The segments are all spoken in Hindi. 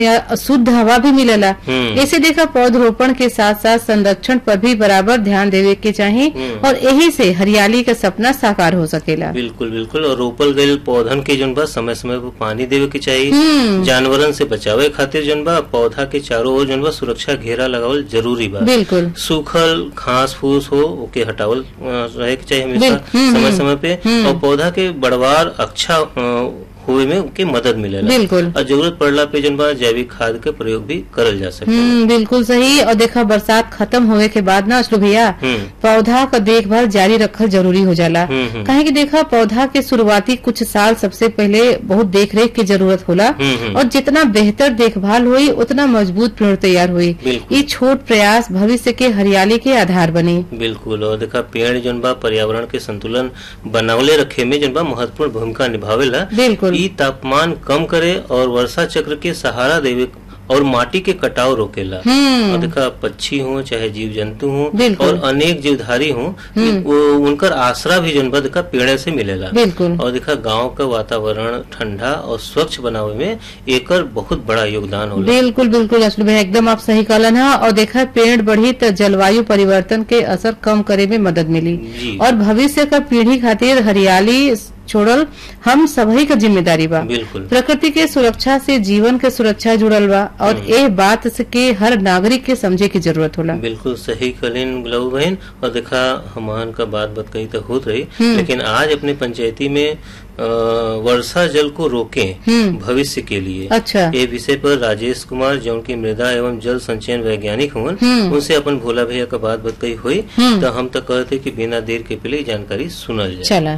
या शुद्ध हवा भी मिलेला। ऐसे देखा पौधरोपण के साथ साथ संरक्षण पर भी बराबर ध्यान देवे के चाहिए और यही से हरियाली का सपना साकार हो सकेला। बिल्कुल बिल्कुल। और रोपल गईल पौधन के जौन बा समय समय पर पानी देवे के चाहिए। जानवरन से बचावे खातिर जौन बा पौधा के चारों ओर जौन बा सुरक्षा घेरा लगावल जरूरी बा। बिल्कुल। सूखल घास फूस हो ओके हटावल रहे के चाहिए हमेशा समय समय पे। और पौधा के बढ़वार अच्छा हुए में उनकी मदद मिलेला। बिल्कुल। और जरूरत पड़ला पे जन बा जैविक खाद के प्रयोग भी करल जा सके। बिल्कुल सही। और देखा बरसात खत्म होने के बाद ना अशलू भैया पौधा का देखभाल जारी रखल जरूरी हो जाला। काहे कि देखा पौधा के शुरुआती कुछ साल सबसे पहले बहुत देख रेख की जरूरत होला और जितना बेहतर देखभाल हुई उतना मजबूत पेड़ तैयार हुई। ये छोट प्रयास भविष्य के हरियाली के आधार बने। बिल्कुल। और देखा पेड़ जन बा पर्यावरण के संतुलन बनावले रखे में जन बा महत्वपूर्ण भूमिका निभावेला। बिल्कुल। ई तापमान कम करे और वर्षा चक्र के सहारा देवे और माटी के कटाव रोकेला। और देखा पक्षी हो चाहे जीव जंतु हो और अनेक जीवधारी हो उनकर आसरा भी जनबा देखा पेड़ से मिलेला। बिल्कुल। और देखा गांव का वातावरण ठंडा और स्वच्छ बनावे में एकर बहुत बड़ा योगदान होला। बिल्कुल बिल्कुल अशलू भैया एकदम आप सही कहलन है। और देखा पेड़ बढ़ी तो जलवायु परिवर्तन के असर कम करे में मदद मिली और भविष्य का पीढ़ी खातिर हरियाली छोड़ल हम सभी का जिम्मेदारी बा। बिल्कुल। प्रकृति के सुरक्षा से जीवन के सुरक्षा जुड़ल बा और ये बात से के हर नागरिक के समझे की जरूरत होला। बिल्कुल सही कहलीन गुलाबू बहन। और देखा हमान का बात कही तो होत रही लेकिन आज अपने पंचायती में वर्षा जल को रोकें भविष्य के लिए। अच्छा। ये विषय पर राजेश कुमार जो उनकी मृदा एवं जल संचयन वैज्ञानिक हुए उनसे अपन भोला भैया का बात कही हुई तो हम तो कहते कि बिना देर के पहले जानकारी सुनल जाए। चला।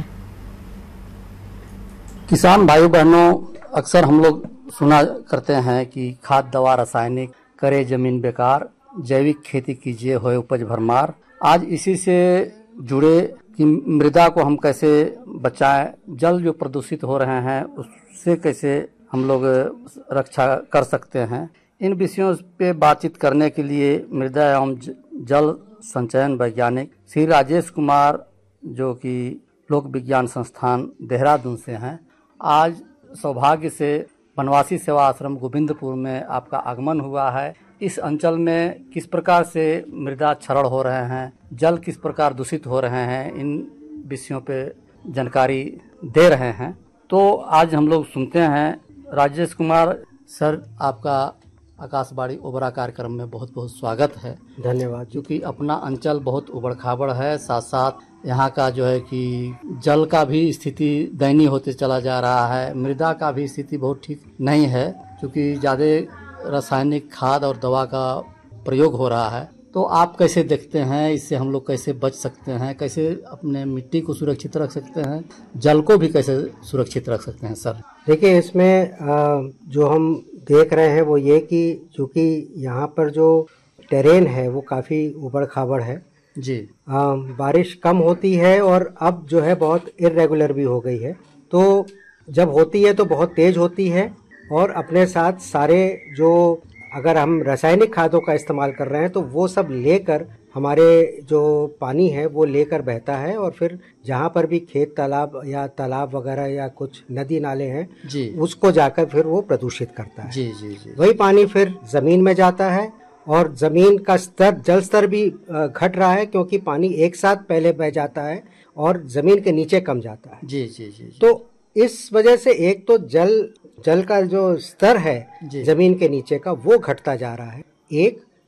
किसान भाई बहनों अक्सर हम लोग सुना करते हैं कि खाद दवा रासायनिक करे जमीन बेकार, जैविक खेती कीजिए होए उपज भरमार। आज इसी से जुड़े कि मृदा को हम कैसे बचाएं, जल जो प्रदूषित हो रहे हैं उससे कैसे हम लोग रक्षा कर सकते हैं, इन विषयों पे बातचीत करने के लिए मृदा एवं जल संचयन वैज्ञानिक श्री राजेश कुमार जो कि लोक विज्ञान संस्थान देहरादून से हैं, आज सौभाग्य से वनवासी सेवा आश्रम गोविंदपुर में आपका आगमन हुआ है। इस अंचल में किस प्रकार से मृदा क्षरण हो रहे हैं, जल किस प्रकार दूषित हो रहे हैं, इन विषयों पे जानकारी दे रहे हैं। तो आज हम लोग सुनते हैं। राजेश कुमार सर, आपका आकाशवाणी ओबरा कार्यक्रम में बहुत बहुत स्वागत है। धन्यवाद। क्योंकि अपना अंचल बहुत उबड़ खाबड़ है, साथ साथ यहाँ का जो है कि जल का भी स्थिति दयनीय होते चला जा रहा है, मृदा का भी स्थिति बहुत ठीक नहीं है क्योंकि ज़्यादा रासायनिक खाद और दवा का प्रयोग हो रहा है। तो आप कैसे देखते हैं, इससे हम लोग कैसे बच सकते हैं, कैसे अपने मिट्टी को सुरक्षित रख सकते हैं, जल को भी कैसे सुरक्षित रख सकते हैं सर? देखिए, इसमें जो हम देख रहे हैं वो ये कि चूँकि यहाँ पर जो टेरेन है वो काफ़ी उबड़ खाबड़ है जी। बारिश कम होती है और अब जो है बहुत इर्रेगुलर भी हो गई है। तो जब होती है तो बहुत तेज़ होती है और अपने साथ सारे जो अगर हम रासायनिक खादों का इस्तेमाल कर रहे हैं तो वो सब लेकर हमारे जो पानी है वो लेकर बहता है और फिर जहाँ पर भी खेत तालाब वगैरह या कुछ नदी नाले हैं जी, उसको जाकर फिर वो प्रदूषित करता है। जी जी जी। वही पानी फिर जमीन में जाता है और जमीन का स्तर, जल स्तर भी घट रहा है क्योंकि पानी एक साथ पहले बह जाता है और जमीन के नीचे कम जाता है। जी जी जी। तो इस वजह से एक तो जल का जो स्तर है जमीन के नीचे का वो घटता जा रहा है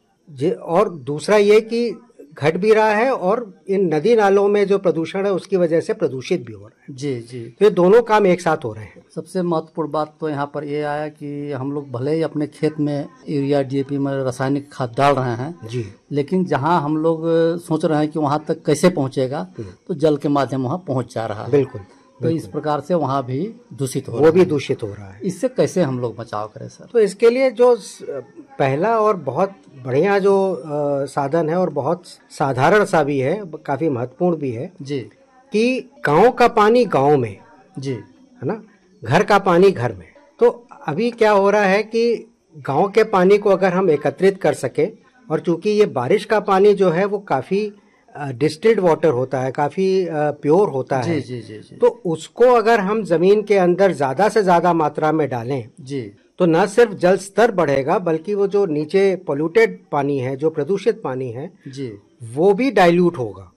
और दूसरा ये कि घट भी रहा है और इन नदी नालों में जो प्रदूषण है उसकी वजह से प्रदूषित भी हो रहा है। जी जी। तो ये दोनों काम एक साथ हो रहे हैं। सबसे महत्वपूर्ण बात तो यहाँ पर ये आया कि हम लोग भले ही अपने खेत में यूरिया डीएपी में रासायनिक खाद डाल रहे हैं जी, लेकिन जहाँ हम लोग सोच रहे हैं कि वहाँ तक कैसे पहुँचेगा तो जल के माध्यम वहाँ पहुँच जा रहा है। बिल्कुल। तो इस प्रकार से वहाँ भी दूषित हो वो भी दूषित हो रहा है। इससे कैसे हम लोग बचाव करें सर? तो इसके लिए जो पहला और बहुत बढ़िया जो साधन है और बहुत साधारण सा भी है, काफी महत्वपूर्ण भी है जी, कि गांव का पानी गांव में जी, है ना, घर का पानी घर में। तो अभी क्या हो रहा है कि गांव के पानी को अगर हम एकत्रित कर सके और चूंकि ये बारिश का पानी जो है वो काफी डिस्टिल्ड वाटर होता है, काफी प्योर होता है। जी जी जी। तो उसको अगर हम जमीन के अंदर ज्यादा से ज्यादा मात्रा में डालें जी तो न सिर्फ जल स्तर बढ़ेगा बल्कि वो जो नीचे पोल्यूटेड पानी है, जो प्रदूषित पानी है जी, वो भी डाइल्यूट होगा।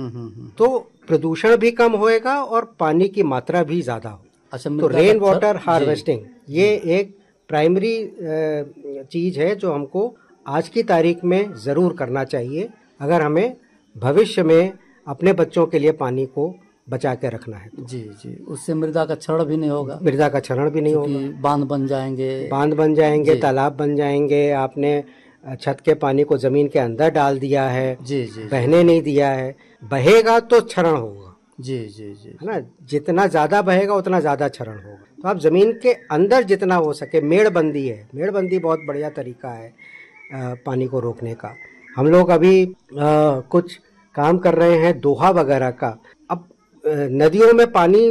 तो प्रदूषण भी कम होएगा और पानी की मात्रा भी ज्यादा होगी। अच्छा, तो रेन वाटर हार्वेस्टिंग ये एक प्राइमरी चीज है जो हमको आज की तारीख में जरूर करना चाहिए अगर हमें भविष्य में अपने बच्चों के लिए पानी को बचा के रखना है। जी जी, उससे मृदा का क्षरण भी नहीं होगा। मृदा का क्षरण भी नहीं होगा, बांध बन जाएंगे, तालाब बन जाएंगे। आपने छत के पानी को जमीन के अंदर डाल दिया है, जी जी, बहने नहीं दिया है, बहेगा तो क्षरण होगा। जी जी जी, है ना, जितना ज्यादा बहेगा उतना ज्यादा क्षरण होगा। तो आप जमीन के अंदर जितना हो सके, मेड़बंदी है, मेड़बंदी बहुत बढ़िया तरीका है पानी को रोकने का। हम लोग अभी कुछ काम कर रहे हैं दोहा वगैरह का। अब नदियों में पानी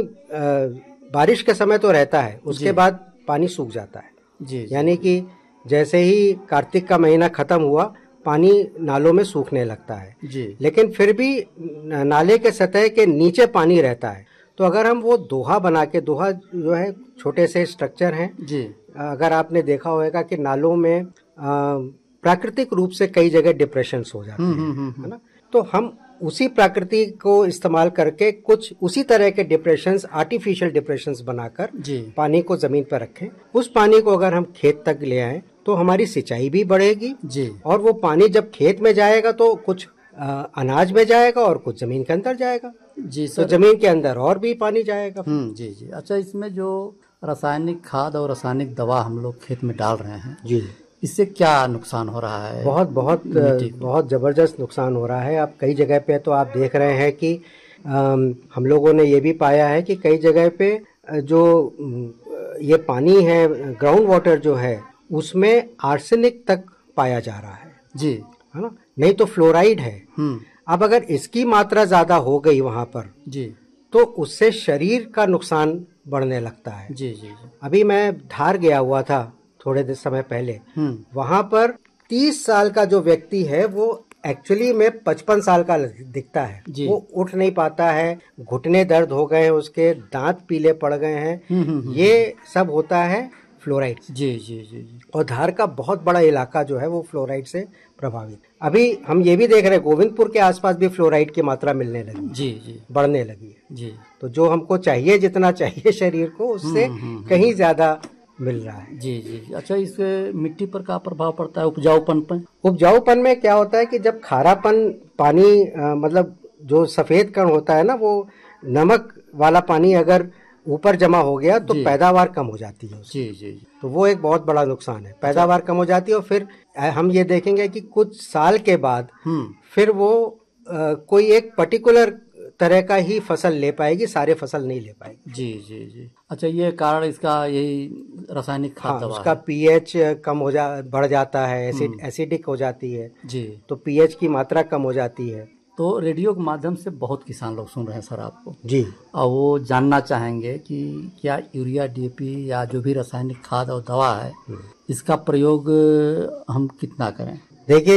बारिश के समय तो रहता है, उसके बाद पानी सूख जाता है। जी, यानी कि जैसे ही कार्तिक का महीना खत्म हुआ पानी नालों में सूखने लगता है जी, लेकिन फिर भी नाले के सतह के नीचे पानी रहता है। तो अगर हम वो दोहा बना के, दोहा जो है छोटे से स्ट्रक्चर हैं जी, अगर आपने देखा होगा कि नालों में प्राकृतिक रूप से कई जगह डिप्रेशंस हो जाते हैं, है ना, तो हम उसी प्रकृति को इस्तेमाल करके कुछ उसी तरह के डिप्रेशंस, आर्टिफिशियल डिप्रेशंस बनाकर पानी को जमीन पर रखें। उस पानी को अगर हम खेत तक ले आए तो हमारी सिंचाई भी बढ़ेगी जी, और वो पानी जब खेत में जाएगा तो कुछ अनाज में जाएगा और कुछ जमीन के अंदर जाएगा। जी तो जमीन के अंदर और भी पानी जाएगा। जी जी। अच्छा, इसमें जो रासायनिक खाद और रासायनिक दवा हम लोग खेत में डाल रहे हैं जी, इससे क्या नुकसान हो रहा है? बहुत जबरदस्त नुकसान हो रहा है। आप कई जगह पे तो आप देख रहे हैं कि हम लोगों ने ये भी पाया है कि कई जगह पे जो ये पानी है, ग्राउंड वाटर जो है, उसमें आर्सेनिक तक पाया जा रहा है जी, है ना, नहीं तो फ्लोराइड है। अब अगर इसकी मात्रा ज्यादा हो गई वहां पर जी, तो उससे शरीर का नुकसान बढ़ने लगता है। जी जी, अभी मैं धार गया हुआ था थोड़े समय पहले, वहां पर 30 साल का जो व्यक्ति है वो एक्चुअली में 55 साल का दिखता है। वो उठ नहीं पाता है, घुटने दर्द हो गए हैं, उसके दांत पीले पड़ गए हैं। ये सब होता है फ्लोराइड। जी जी जी, और धार का बहुत बड़ा इलाका जो है वो फ्लोराइड से प्रभावित। अभी हम ये भी देख रहे हैं गोविंदपुर के आसपास भी फ्लोराइड की मात्रा मिलने लगी, जी जी, बढ़ने लगी है जी। तो जो हमको चाहिए, जितना चाहिए शरीर को, उससे कहीं ज्यादा मिल रहा है। जी जी। अच्छा, इससे मिट्टी पर क्या प्रभाव पड़ता है, उपजाऊपन पर? उपजाऊपन में क्या होता है कि जब खारापन पानी मतलब जो सफेद कण होता है ना, वो नमक वाला पानी अगर ऊपर जमा हो गया तो पैदावार कम हो जाती है। जी जी, तो वो एक बहुत बड़ा नुकसान है, पैदावार कम हो जाती है। और फिर हम ये देखेंगे कि कुछ साल के बाद फिर वो कोई एक पर्टिकुलर तरह का ही फसल ले पाएगी, सारे फसल नहीं ले पाएगी। जी जी जी। अच्छा, ये कारण इसका यही रासायनिक खाद दवा उसका पीएच कम हो बढ़ जाता है, एसिडिक हो जाती है जी, तो पीएच की मात्रा कम हो जाती है। तो रेडियो के माध्यम से बहुत किसान लोग सुन रहे हैं सर आपको जी, और वो जानना चाहेंगे कि क्या यूरिया, डीएपी या जो भी रासायनिक खाद और दवा है इसका प्रयोग हम कितना करें? देखिए,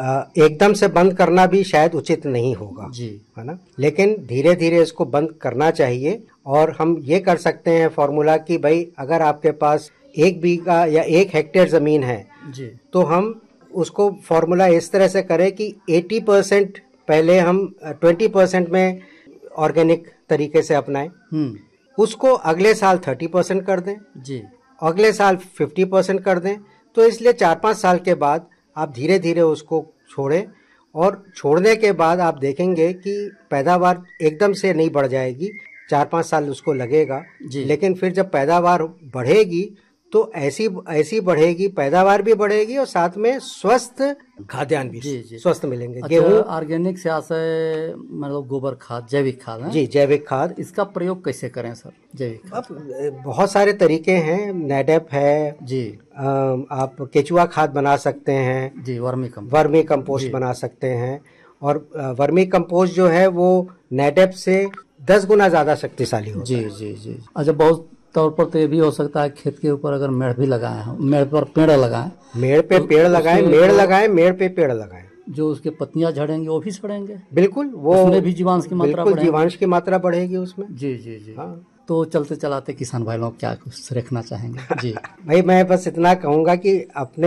एकदम से बंद करना भी शायद उचित नहीं होगा जी, है ना, लेकिन धीरे धीरे इसको बंद करना चाहिए। और हम ये कर सकते हैं फॉर्मूला कि भाई अगर आपके पास 1 बीघा या 1 हेक्टेयर जमीन है जी, तो हम उसको फॉर्मूला इस तरह से करें कि 80% पहले हम 20% में ऑर्गेनिक तरीके से अपनाएं, उसको अगले साल 30% कर दें जी, अगले साल 50% कर दें। तो इसलिए 4-5 साल के बाद आप धीरे धीरे उसको छोड़ें और छोड़ने के बाद आप देखेंगे कि पैदावार एकदम से नहीं बढ़ जाएगी, 4-5 साल उसको लगेगा, लेकिन फिर जब पैदावार बढ़ेगी तो ऐसी बढ़ेगी, पैदावार भी बढ़ेगी और साथ में स्वस्थ खाद्यान्न भी स्वस्थ मिलेंगे। अच्छा, गेहूं ऑर्गेनिक से आशय मतलब गोबर खाद, जैविक खाद है? जी, जैविक खाद। इसका प्रयोग कैसे करें सर जैविक खाद? अब बहुत सारे तरीके हैं, नेडेप है जी, आप केचुआ खाद बना सकते हैं जी, वर्मी कंपोस्ट बना सकते हैं। और वर्मी कंपोस्ट जो है वो नेडेप से 10 गुना ज्यादा शक्तिशाली होता है। जी जी जी। अच्छा, बहुत तौर पर तो ये भी हो सकता है खेत के ऊपर अगर मेड़ भी लगाए हैं, मेड़ पर पेड़ लगाएं, मेड़ पे पेड़ लगाएं, मेड़ पे पेड़ लगाएं, जो उसके पत्तियां झड़ेंगे वो भी सड़ेंगे। बिल्कुल, वो उसमें भी जीवांश की मात्रा बढ़ेगी। जीवांश की मात्रा बढ़ेगी उसमें। जी जी जी। हाँ, तो चलते चलाते किसान भाई लोग क्या कुछ रखना चाहेंगे? जी भाई मैं बस इतना कहूँगा कि अपने